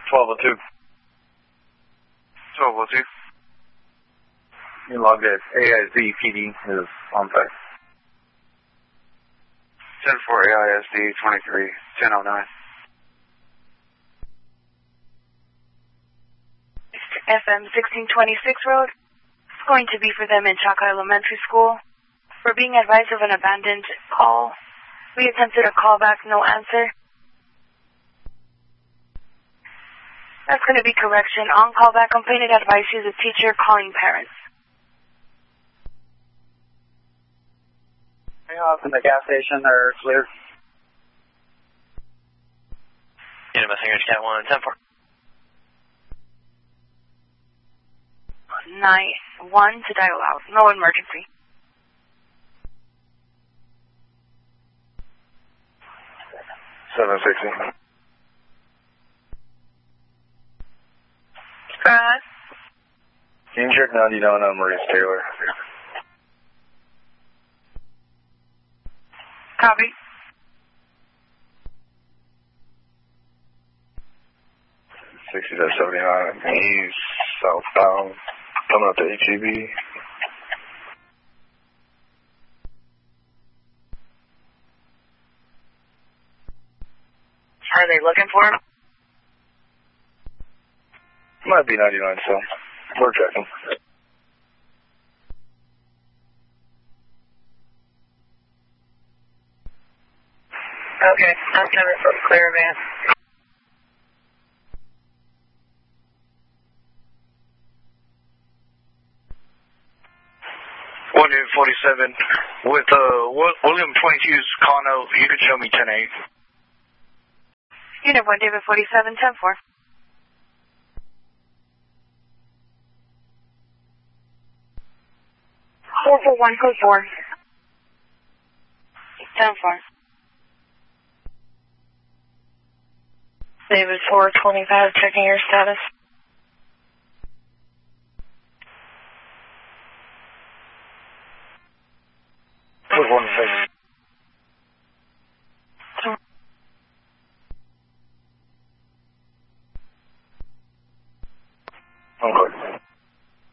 1202. 1202. You logged at AISD PD is on site. 10-4 AISD 23 1009. FM 1626 Road. It's going to be for them in Chaka Elementary School. We're being advised of an abandoned call. We attempted a call back, no answer. That's going to be correction. On callback complaint, it advises the teacher calling parents. From the gas station, they're clear. Unit Messenger, Cat 1, 10-4. 9-1 to dial out. No emergency. Seven 16. Can you check 99 on Maurice Taylor? Copy. $60-79. He's southbound, coming up to HEB. Are they looking for him? Might be 99, so we're checking. Okay, I'm coming for clear, man. Unit 47 with William 22's call note. You can show me 10-8. Unit 1, David 47, 10-4. 441 code 4. 10-4. David 425, checking your status.